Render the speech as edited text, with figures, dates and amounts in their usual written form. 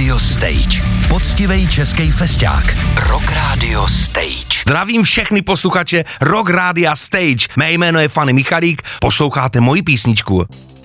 Radio Stage. Poctivej český fešťák. Rock Radio Stage. Zdravím všechny posluchače Rock Radio Stage. Mé jméno je Fany Michalík, posloucháte moji písničku